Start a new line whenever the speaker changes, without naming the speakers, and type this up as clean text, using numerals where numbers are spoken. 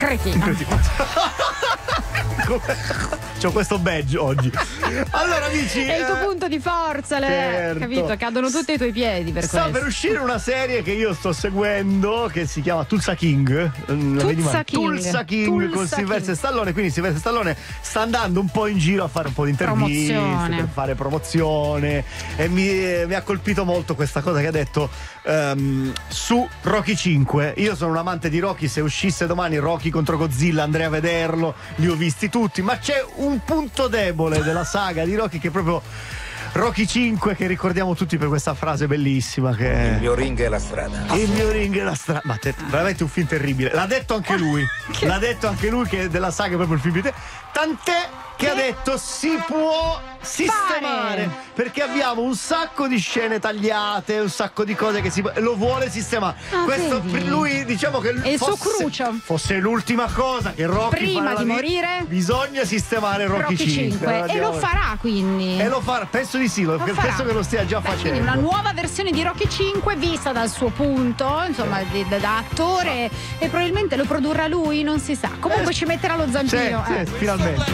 Cretino.
C'ho questo badge oggi. Allora amici,
È il tuo punto di forza,
certo.
capito? Cadono tutti ai tuoi piedi per
sta
questo.
per uscire una serie che io sto seguendo che si chiama Tulsa King.
Tulsa
King con
Tulsa
Sylvester
King.
Stallone. Quindi Sylvester Stallone sta andando un po' in giro a fare un po' di interviste,
Promozione.
per fare promozione. E mi ha colpito molto questa cosa che ha detto su Rocky 5. Io sono un amante di Rocky, se uscisse domani Rocky contro Godzilla andrei a vederlo, li ho visti tutti, ma c'è un punto debole della saga di Rocky che è proprio Rocky 5, che ricordiamo tutti per questa frase bellissima che
Il mio ring è la strada.
il mio ring è la strada. Ma veramente un film terribile. L'ha detto anche lui. L'ha detto anche lui che della saga è proprio il film di te. Tant'è che ha detto si può sistemare, perché abbiamo un sacco di scene tagliate, un sacco di cose che lo vuole sistemare. Questo
vedi?
per lui, diciamo che
È il suo crucio.
fosse l'ultima cosa che Rocky
Prima
farà
di
lì,
morire,
bisogna sistemare Rocky 5.
E lo farà quindi.
E lo farà, penso di sì, penso
farà.
che lo stia già facendo.
Quindi una nuova versione di Rocky 5 vista dal suo punto, insomma, da attore, e probabilmente lo produrrà lui, non si sa. Comunque ci metterà lo zampino.
Sì, finalmente.